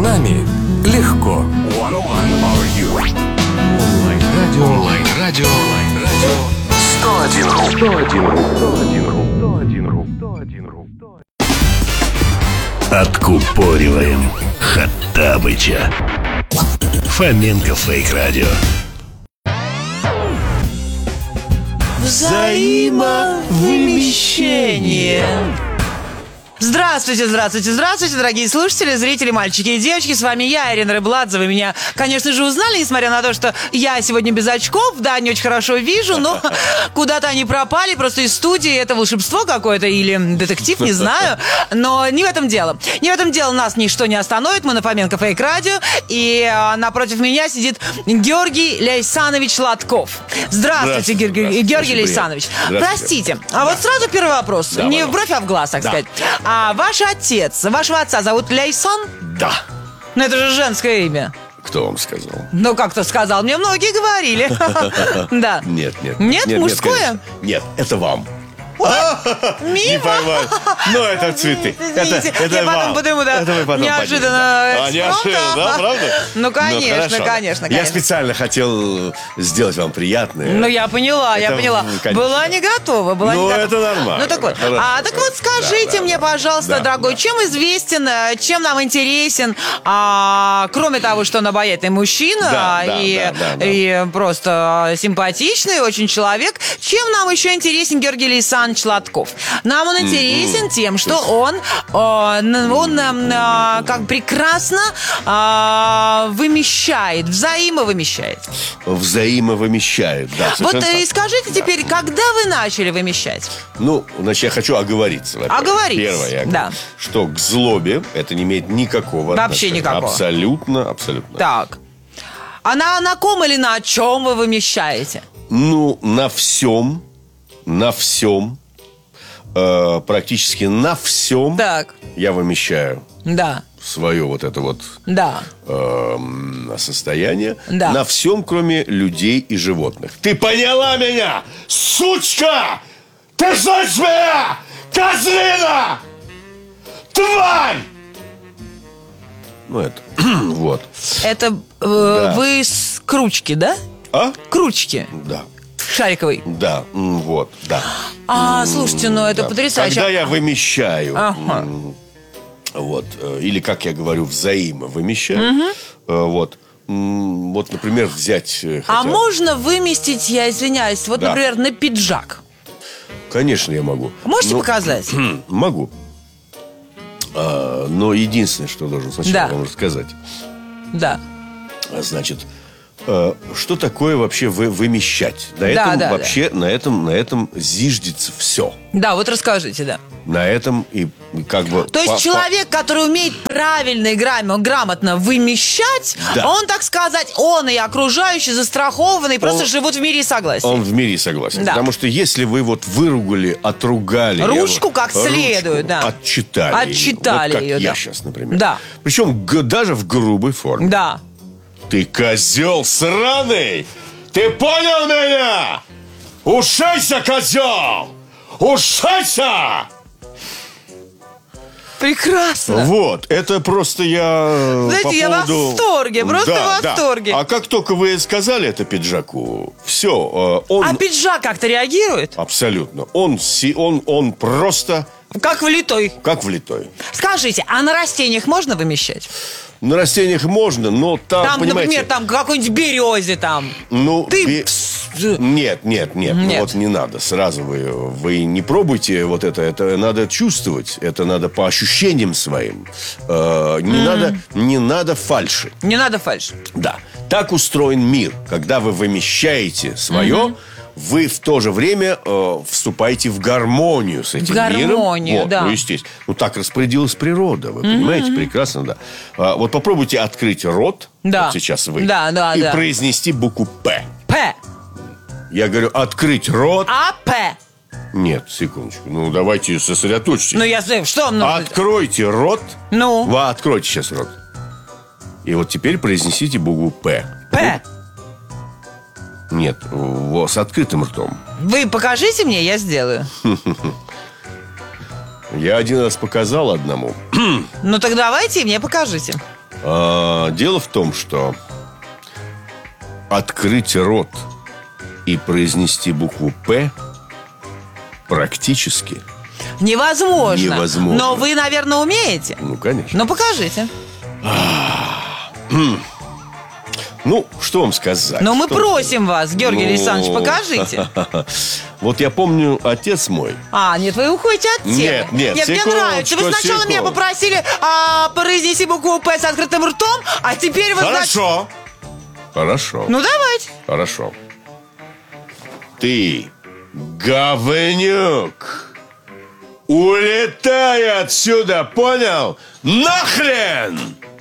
нами легко. Онлайн-радио 101.ру. Откупориваем Хоттабыча. Фоменко Фейк Радио. Взаимовымещение. Здравствуйте, здравствуйте, здравствуйте, дорогие слушатели, зрители, мальчики и девочки. С вами я, Ирина Рыбладзе. Вы меня, конечно же, узнали, несмотря на то, что я сегодня без очков. Да, не очень хорошо вижу, но куда-то они пропали. Просто из студии. Это волшебство какое-то или детектив, не знаю. Но не в этом дело. Не в этом дело, нас ничто не остановит. Мы на Фоменко Фейк Радио. И напротив меня сидит Георгий Лейсанович Лотков. Здравствуйте, Георгий Лейсанович. Простите, а вот сразу первый вопрос. Да, не в бровь, а в глаз, так сказать. А ваш отец, вашего отца зовут Лейсан? Да. Ну это же женское имя. Кто вам сказал? Ну как-то сказал, мне многие говорили. Да. Нет. Нет, мужское? Нет, это вам. Мимо? Не поймаю. Ну, это цветы. Это я вам. потом подниму, да. Это вы потом неожиданно. Неожиданно, да, правда? Ну, конечно. Я специально хотел сделать вам приятное. Ну, я поняла. Была не готова. Это нормально. Ну, так вот. Так вот, скажите мне, пожалуйста, дорогой, чем известен, чем нам интересен, кроме того, что он обаятельный мужчина и просто симпатичный очень человек, чем нам еще интересен Георгий Лейсанович Лотков? Нам он интересен тем, что он как прекрасно вымещает, взаимовымещает. Взаимовымещает, да. Вот и скажите теперь, когда вы начали вымещать? Ну, значит, я хочу оговориться. Оговориться, Первое, да. Что к злобе это не имеет никакого вообще отношения. Никакого. Абсолютно. Так. А на ком или на чем вы вымещаете? Ну, на всем, практически на всем так. Я вымещаю свое вот это вот состояние. На всем, кроме людей и животных. Ты поняла меня, сучка? Ты слышишь меня, козлина? Тварь! Ну, это, вот. Это вы с кручки, да? А? Кручки. Да. Шариковый. Да, вот, да. Слушайте, ну это потрясающе. Когда я вымещаю, вот, или, как я говорю, взаимовымещаю, вот, например, взять... можно выместить, я извиняюсь, например, на пиджак? Конечно, я могу. Можете показать? Могу. Но единственное, что должен сначала вам рассказать. Да. Значит... Что такое вообще вымещать? На этом зиждется все. Да, вот расскажите, да. На этом и как бы... То есть человек, который умеет правильно и грамотно вымещать, он, так сказать, он и окружающие застрахованы, просто живут в мире и согласии. Он в мире и согласен. Да. Потому что если вы выругали, отругали... Ручку как следует, да. Отчитали ее, я сейчас, например. Да. Причем даже в грубой форме. Да. Ты козел сраный! Ты понял меня? Ушайся, козел! Ушайся! Прекрасно. Вот, это просто я... Знаете, я в восторге, просто в восторге. А как только вы сказали это пиджаку, все, он... А пиджак как-то реагирует? Абсолютно. Он просто... Как влитой. Как влитой. Скажите, а на растениях можно вымещать? На растениях можно, но там, понимаете... Например, там какой-нибудь березе там. Ну, Нет. Нет. Вот не надо. Сразу вы не пробуйте вот это. Это надо чувствовать. Это надо по ощущениям своим. Не надо фальши. Не надо фальши. Да. Так устроен мир. Когда вы вымещаете свое... Вы в то же время вступаете в гармонию с этим миром. Гармонию, да. Ну, естественно. Ну, так распорядилась природа. Вы понимаете? Прекрасно, да. Вот попробуйте открыть рот. Да. Вот сейчас вы. Да. И произнести букву «П». «П». Я говорю, открыть рот. А «П». Нет, секундочку. Ну, давайте сосредоточьтесь. Ну, я знаю, что вам нужно. Откройте рот. Ну? Вы откройте сейчас рот. И вот теперь произнесите букву «П». «П». Нет, с открытым ртом. Вы покажите мне, я сделаю. Я один раз показал одному. Ну так давайте и мне покажите. Дело в том, что открыть рот и произнести букву «П» практически Невозможно. Невозможно. Но вы, наверное, умеете. Ну, конечно. Ну, покажите. Ну, что вам сказать? Но мы Что просим вас, Георгий Ну, Александрович, покажите. Вот я помню, отец мой. Нет, вы уходите от темы. Нет, мне нравится. Вы сначала меня попросили произнести букву «П» с открытым ртом, а теперь вы... Хорошо. Хорошо. Ну, давайте. Хорошо. Ты, говнюк, улетай отсюда, понял? Нахрен!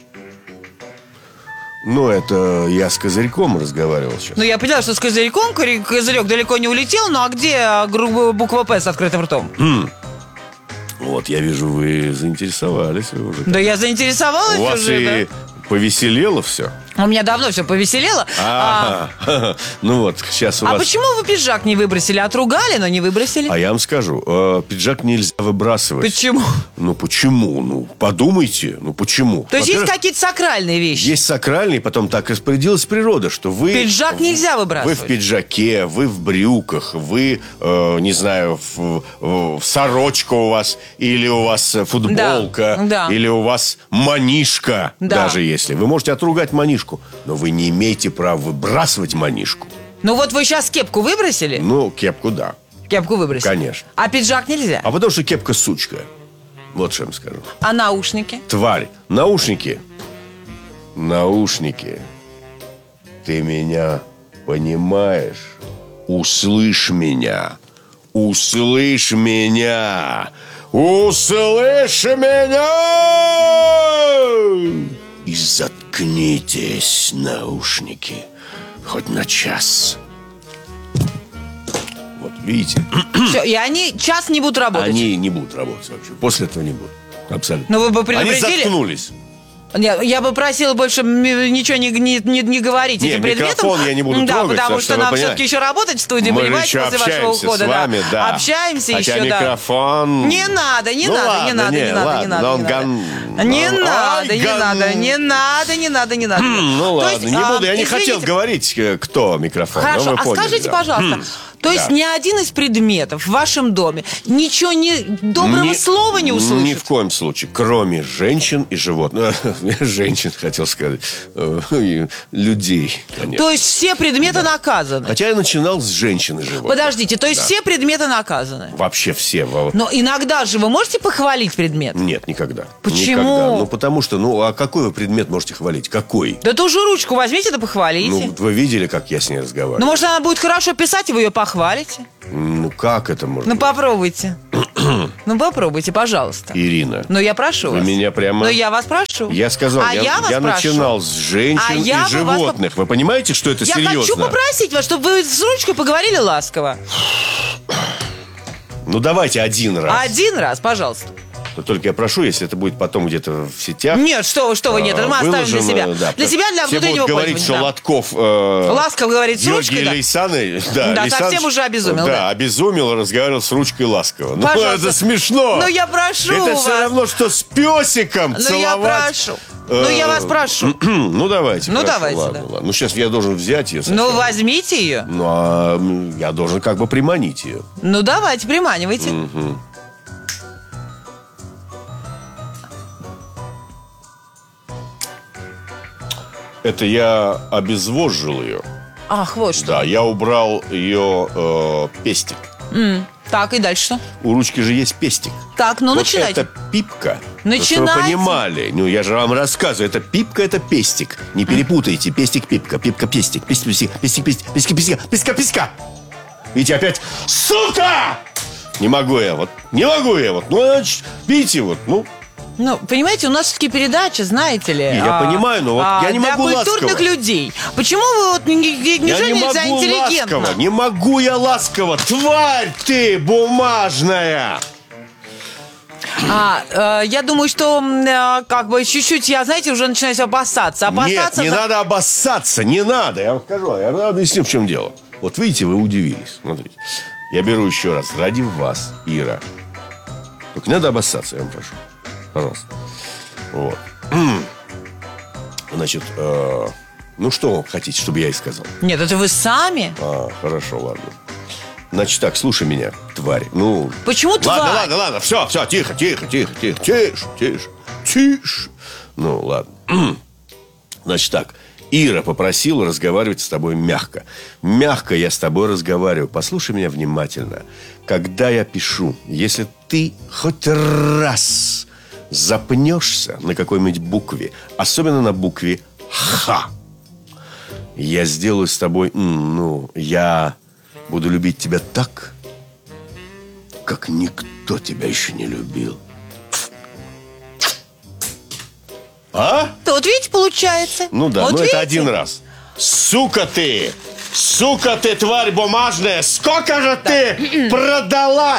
Ну, это я с козырьком разговаривал сейчас. Ну, я поняла, что с козырьком козырек далеко не улетел, ну, а где буква «П» с открытым ртом? Вот, я вижу, вы заинтересовались. Вы уже. Да я заинтересовалась У вас уже, и повеселело все. У меня давно все повеселело. Ну вот, сейчас у вас... почему вы пиджак не выбросили? Отругали, но не выбросили? А я вам скажу, пиджак нельзя выбрасывать. Почему? Ну, почему? Ну, подумайте, ну, почему? То есть есть Во-первых, какие-то сакральные вещи? есть сакральный, потом так распорядилась природа, что вы... Пиджак нельзя Вы выбрасывать. в пиджаке, вы в брюках, вы, не знаю, сорочка у вас, или у вас футболка, Да. или у вас манишка, Да. даже если. Вы можете отругать манишку, но вы не имеете права выбрасывать манишку. Ну вот вы сейчас кепку выбросили? Ну, кепку, да. Кепку выбросили? Конечно. А пиджак нельзя? А потому что кепка сучка. Вот что я вам скажу. А наушники? Тварь. Наушники. Наушники. Ты меня понимаешь? Услышь меня. Услышь меня. Услышь меня! И заткнитесь, наушники. Хоть на час. Вот, видите? Все, и они час не будут работать? Они не будут работать вообще. После этого не будут. Абсолютно. Но вы бы Они предупредили? заткнулись. Нет, я бы просила больше ничего не говорить Не, этим предметом. микрофон я не буду да, трогать, потому так что что вы нам понимаете. все-таки еще работать в студии, Мы же понимаете, еще после вашего общаемся ухода. с вами, да. Общаемся Хотя еще, да. микрофон... Не надо, не Ну надо, ладно, не надо, не, не надо, ладно, не надо, но он не надо. ган- Не Ай, надо, не ган- надо, не надо, не надо, не надо. Ну То ладно, есть, не буду. Я не извините, хотел говорить, кто микрофон. Хорошо, но вы а поняли, скажите, да. пожалуйста, то есть да. ни один из предметов в вашем доме ничего доброго слова не услышит? Ни в коем случае. Кроме женщин и животных. Женщин, хотел сказать. И людей, конечно. То есть все предметы наказаны? Хотя я начинал с женщин и животных. Подождите, то есть все предметы наказаны? Вообще все. Но иногда же вы можете похвалить предмет? Нет, никогда. Почему? Никогда. Ну, потому что, а какой вы предмет можете хвалить? Какой? Да ту же ручку возьмите да похвалите. Ну, вы видели, как я с ней разговариваю? Ну, может, она будет хорошо писать, и вы ее похвалите? Ну, как это можно? Ну, попробуйте. Ну, попробуйте, пожалуйста. Ирина, Ну, я прошу вы вас. меня прямо... Ну, я вас прошу. Я сказал, А я вас я прошу. начинал с женщин А я и бы вас животных. Вы понимаете, что это Я серьезно? хочу попросить вас, чтобы вы с ручкой поговорили ласково. Ну, давайте один раз. Один раз, пожалуйста. Но только я прошу, если это будет потом где-то в сетях. Нет, что вы, нет, это мы оставим для себя. Да, Для себя, для все внутреннего будут говорить, пользования. что да. Лотков... Ласков говорит с ручкой, Георгий да? Лейсаны, Да, Лейсанович, совсем уже обезумел, да. Да, обезумел, разговаривал с ручкой ласково. Ну, Пожалуйста. это смешно. Ну, я прошу Это вас. все равно, что с песиком Ну, целовать. я прошу. Ну, я вас прошу. Ну, давайте. Ну, прошу, давайте, ладно, да. ладно. Ну, сейчас я должен взять ее. Ну, возьмите ее. Ну, а я должен как бы приманить ее. Ну, давайте, приманивайте. Это я обезвожил ее. Ах, вот что. Да, я убрал ее пестик. Так, и дальше что? У ручки же есть пестик. Так, ну, Вот начинайте. это пипка. Начинайте. Чтобы вы понимали. Ну, я же вам рассказываю. Это пипка, это пестик. Не перепутайте. Пестик, пипка. Пипка, пестик. Пестик, пестик. Пестик, пестик. Пестик, пестик. Песка, песка. Видите, опять. Сука! Не могу я вот. Не могу я вот. Ну, значит, видите, вот. Ну, Ну, понимаете, у нас все-таки передача, знаете ли. Я понимаю, но вот я не могу для культурных ласково. людей. Почему вы вот неужели я не нельзя могу интеллигентно? ласково. Не могу я ласково. Тварь ты бумажная. Я думаю, что как бы чуть-чуть, я, знаете, уже начинаю опасаться. Нет, не надо обоссаться, не надо. Я вам скажу, я объясню, в чем дело. Вот видите, вы удивились. Смотрите. Я беру еще раз. Ради вас, Ира. Только не надо обоссаться, я вам прошу. Пожалуйста. Вот. Значит, ну что вы хотите, чтобы я и сказал? Нет, это вы сами. Хорошо, ладно. Значит так, слушай меня, тварь. Ну, Почему тварь? ладно, все, тихо. Тише. Ну, ладно. Значит так, Ира попросила разговаривать с тобой мягко. Мягко я с тобой разговариваю. Послушай меня внимательно. Когда я пишу, если ты хоть раз запнешься на какой-нибудь букве, особенно на букве «Х», я сделаю с тобой, я буду любить тебя так, как никто тебя еще не любил. А? Вот видите, получается. Ну да, вот но видите? это один раз. Сука ты, тварь бумажная, сколько же ты продала?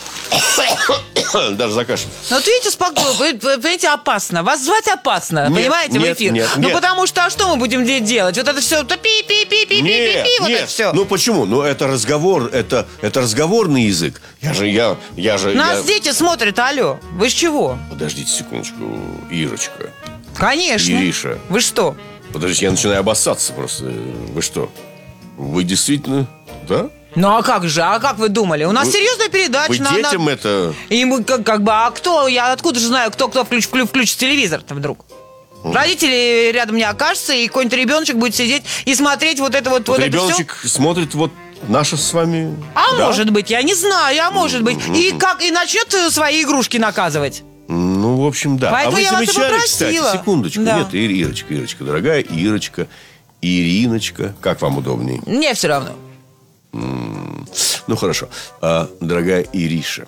Даже закашлялся. Ну, вот видите, спокойно, вы понимаете, опасно. Вас звать опасно, Нет, понимаете, в эфир. нет. Потому что, а что мы будем делать? Вот это все, вот это все. Ну почему? Ну это разговор, это разговорный язык. Нас дети смотрят, алло. Вы с чего? Подождите секундочку, Ирочка. Конечно. Ириша. Вы что? Подождите, я начинаю обоссаться просто. Вы что? Вы действительно, да? Ну, а как же? А как вы думали? У нас серьезная передача. Вы детям это... И мы как бы, а кто? Я откуда же знаю, кто включит телевизор-то вдруг? Родители рядом не окажутся, и какой-нибудь ребеночек будет сидеть и смотреть вот это вот ребеночек смотрит вот наше с вами... Да? Может быть, я не знаю, может быть. И начнет свои игрушки наказывать. Ну, в общем, да. Поэтому а вы я вас и замечали, попросила. кстати, секундочку. Да. Нет, Ирочка, дорогая Ирочка, Ириночка. Как вам удобнее? Мне все равно. Ну, хорошо. Дорогая Ириша.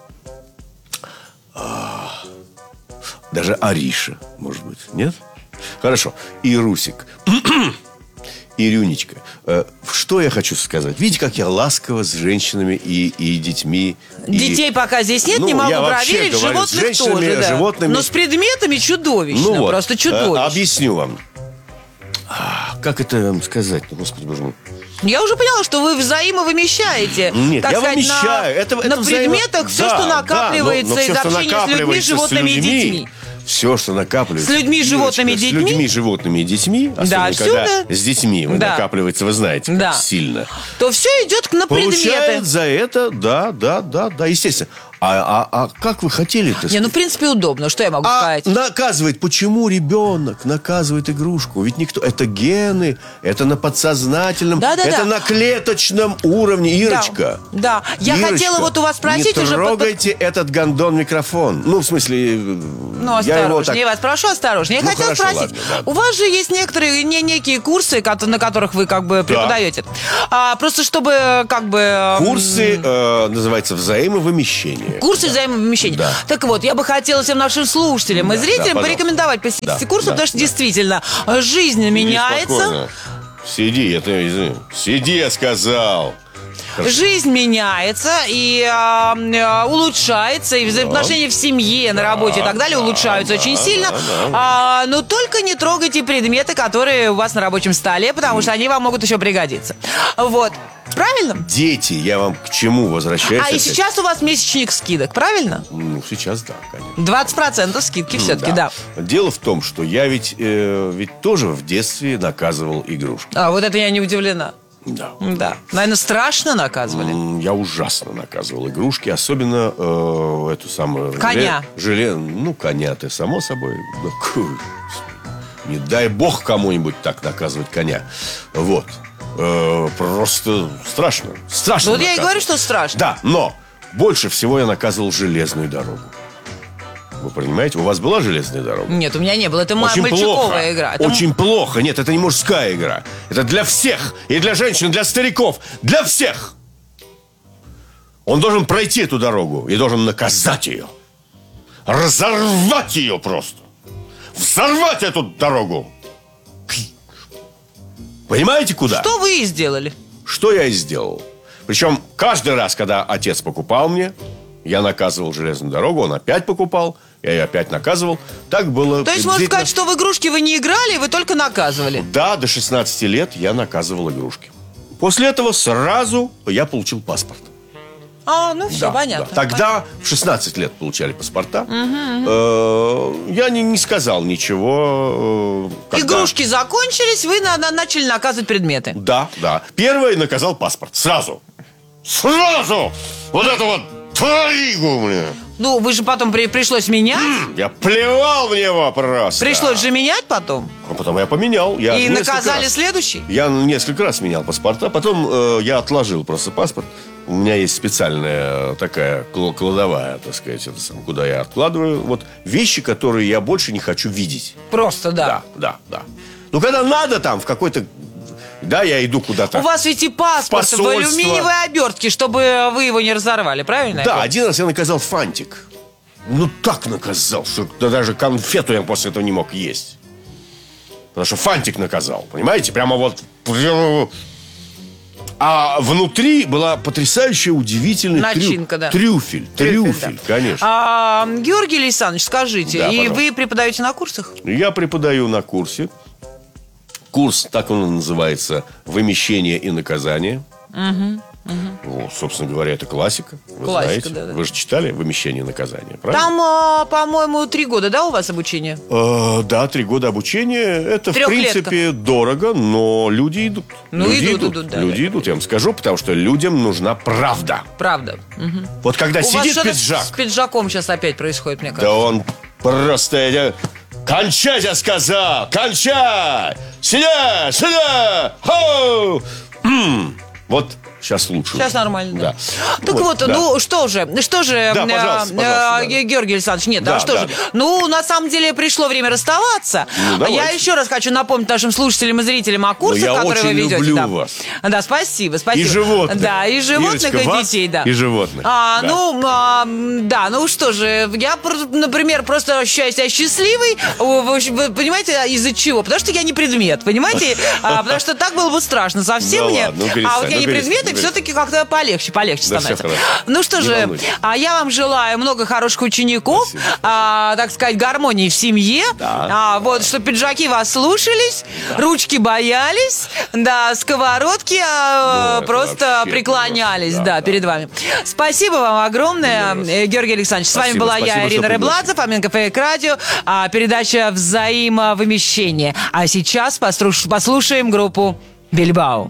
Даже Ариша, может быть. Нет? Хорошо. Ирусик. Ирюнечка. Что я хочу сказать? Видите, как я ласково с женщинами и детьми. Детей пока здесь нет, не я могу вообще проверить. говорю, с Животных женщинами, тоже, да. животными. Но с предметами чудовищно. Ну, просто чудовищно. Объясню вам. Как это сказать? Господи, боже мой. Я уже поняла, что вы взаимовымещаете. Нет, так я сказать, вымещаю. Это на предметах все, что накапливается из общения с людьми, животными и детьми. Все, что накапливается. С людьми, животными и детьми? С людьми, животными и детьми. Особенно, отсюда. когда с детьми накапливается, вы знаете, как Да. сильно. То все идет на предметы. Получает за это, да, естественно. А как вы хотели-то? Не, ну, в принципе, удобно. Что я могу сказать? Наказывает. Почему ребенок наказывает игрушку? Ведь никто... Это гены, это на подсознательном, это на клеточном уровне. Ирочка. Да. Я Ирочка, хотела вот у вас спросить не уже... трогайте этот гондон-микрофон. Ну, в смысле... Ну, осторожнее. Я вас прошу, осторожнее. Я хотела спросить. Ладно. У вас же есть некие курсы, на которых вы как бы преподаете. Просто чтобы как бы... Курсы называются взаимовымещение. Курсы взаимовымещения. Да. Так вот, я бы хотела всем нашим слушателям и зрителям порекомендовать посетить эти курсы, потому что действительно жизнь меняется. Спокойно. Сиди, я сказал. Жизнь меняется и улучшается, и взаимоотношения в семье, на работе и так далее улучшаются очень сильно. Но только не трогайте предметы, которые у вас на рабочем столе, потому что они вам могут еще пригодиться. Вот. Правильно? Дети, я вам к чему возвращаюсь? И сейчас у вас месячник скидок, правильно? Ну, сейчас да, конечно. 20% скидки все-таки, да. Дело в том, что я ведь тоже в детстве наказывал игрушки. Вот это я не удивлена. Да. Наверное, страшно наказывали. Я ужасно наказывал игрушки, особенно эту самую... Коня. Коня-то, само собой. Не дай бог кому-нибудь так наказывать коня. Вот. Просто страшно. Страшно. Вот я и говорю, что страшно. Да, но больше всего я наказывал железную дорогу. Вы понимаете, у вас была железная дорога? Нет, у меня не было. Это Очень мальчиковая игра. Очень плохо. Нет, это не мужская игра. Это для всех. И для женщин, и для стариков. Для всех. Он должен пройти эту дорогу и должен наказать ее. Разорвать ее просто. Взорвать эту дорогу. Понимаете, куда? Что вы и сделали? Что я и сделал. Причем каждый раз, когда отец покупал мне, я наказывал железную дорогу, он опять покупал, я ее опять наказывал. Так было. То есть можно сказать, что в игрушки вы не играли, вы только наказывали? Да, до 16 лет я наказывал игрушки. После этого сразу я получил паспорт. Ну все, Да, понятно. да. Тогда в 16 лет получали паспорта. Я не сказал ничего. Когда... Игрушки закончились, вы начали наказывать предметы. Да. Первое наказал паспорт. Сразу. Вот это вот тваригу мне. Ну, вы же потом пришлось менять. Я плевал в него просто. Пришлось же менять потом. А потом я поменял. И наказали следующий. Я несколько раз менял паспорта. Потом я отложил просто паспорт. У меня есть специальная такая кладовая, так сказать, куда я откладываю вот вещи, которые я больше не хочу видеть. Просто, да. Да. Ну, когда надо там в какой-то... Да, я иду куда-то. У вас ведь и паспорт в алюминиевой обертке, чтобы вы его не разорвали, правильно? Да, один раз я наказал фантик. Ну, так наказал, что даже конфету я после этого не мог есть. Потому что фантик наказал, понимаете? Прямо вот... А внутри была потрясающая, удивительная начинка, да. Трюфель, да. Конечно. Георгий Александрович, скажите, Да, и пожалуйста. вы преподаете на курсах? Я преподаю на курсе. Курс, так он называется, «Вымещение и наказание». Вот, собственно говоря, это классика. Вы Классика, знаете. да. Вы же читали «Вымещение и наказание», правильно? Там, по-моему, 3 года, да, у вас обучение? Да, 3 года обучения. Это, в Трехлетка. принципе, дорого, но люди идут. Ну, люди идут, да. Люди идут, я вам скажу, потому что людям нужна правда. Правда. Вот когда У вас сидит что-то пиджак, с пиджаком сейчас опять происходит, мне да кажется. он просто... Кончай, я сказал! Кончай! Сюда! Хоу! Вот сейчас лучше. Сейчас нормально, да. Да. Так вот, да. ну что же, Да, пожалуйста, да. Георгий Александрович, нет, Да, что да, же. да. Ну, на самом деле, пришло время расставаться. Ну, давайте. Я еще раз хочу напомнить нашим слушателям и зрителям о курсах, я которые вы очень ведете. люблю Да. вас. Да, спасибо. И животных. Да, и животных, Ирочка, и вас детей, да. и животных. Да. Ну что же, я, например, просто ощущаю себя счастливой. Вы понимаете, из-за чего? Потому что я не предмет, понимаете? Потому что так было бы страшно совсем Ну мне. ладно, ну перестань, А вот я ну не перестань, предмет, и ну все-таки как-то полегче Да, становится. всё хорошо. Ну что Не же, волнуйтесь. я вам желаю много хороших учеников, Спасибо. так сказать, гармонии в семье, вот, чтобы пиджаки вас слушались, ручки боялись, да, сковородки это просто вообще преклонялись, просто, да, да. перед вами. Спасибо вам огромное, Георгий Александрович. С вами Спасибо, была спасибо, я, что Ирина пригласили. Рыбладзе, Фоменко Фейк Радио, передача «Взаимовымещение». А сейчас послушаем группу «Бильбао».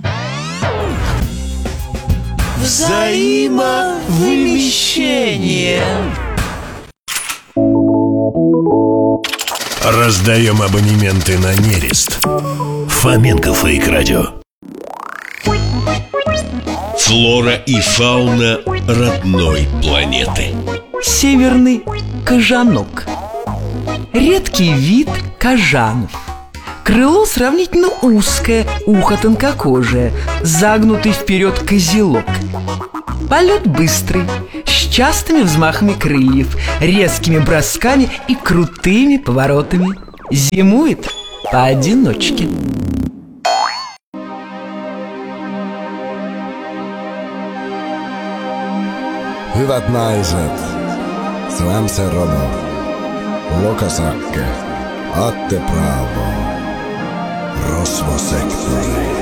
Взаимовымещение. Раздаем абонементы на нерест. Фоменко Фейк Радио. Флора и фауна родной планеты. Северный кожанок. Редкий вид кожанов. Крыло сравнительно узкое, ухо тонкокожее, загнутый вперед козелок. Полет быстрый, с частыми взмахами крыльев, резкими бросками и крутыми поворотами. Зимует поодиночке. Hyvät naiset, Slam Serono, Lokasakke, Atte Bravo, Rosvosektori.